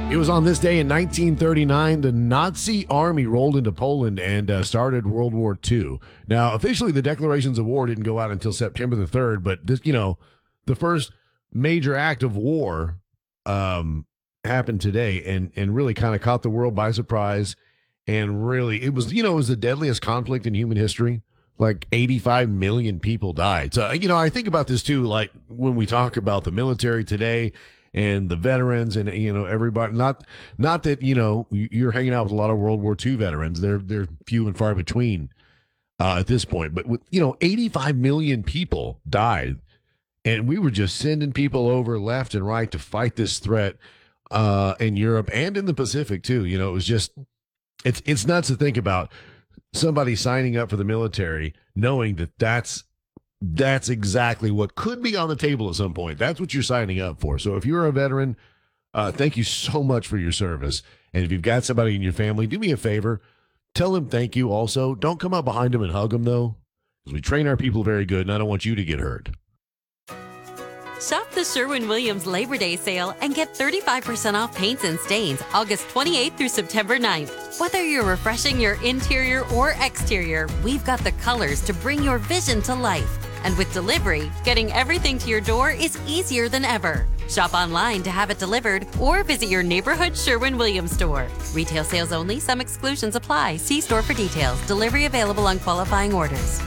It was on this day in 1939 the Nazi army rolled into Poland and started World War II. Now, officially, the declarations of war didn't go out until September the 3rd, but this, the first major act of war happened today and really kind of caught the world by surprise. And really, it was the deadliest conflict in human history. Like 85 million people died. So, I think about this too, like when we talk about the military today and the veterans and, everybody, not that, you're hanging out with a lot of World War II veterans. They're few and far between at this point. But, 85 million people died. And we were just sending people over left and right to fight this threat in Europe and in the Pacific too. It was just, it's nuts to think about somebody signing up for the military knowing that that's exactly what could be on the table at some point. That's what you're signing up for. So if you're a veteran, thank you so much for your service. And if you've got somebody in your family, do me a favor, tell them thank you. Also, don't come up behind them and hug them though, because we train our people very good and I don't want you to get hurt. Shop the Sherwin-Williams Labor Day sale and get 35% off paints and stains August 28th through September 9th. Whether you're refreshing your interior or exterior, we've got the colors to bring your vision to life. And with delivery, getting everything to your door is easier than ever. Shop online to have it delivered or visit your neighborhood Sherwin-Williams store. Retail sales only. Some exclusions apply. See store for details. Delivery available on qualifying orders.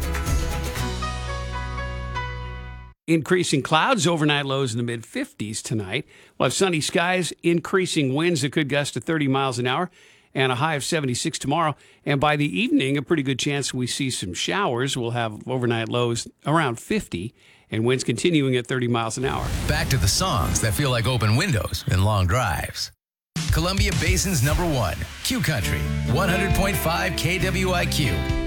Increasing clouds, overnight lows in the mid-50s tonight. We'll have sunny skies, increasing winds that could gust to 30 miles an hour, and a high of 76 tomorrow. And by the evening, a pretty good chance we see some showers. We'll have overnight lows around 50, and winds continuing at 30 miles an hour. Back to the songs that feel like open windows and long drives. Columbia Basin's #1, Q Country, 100.5 KWIQ.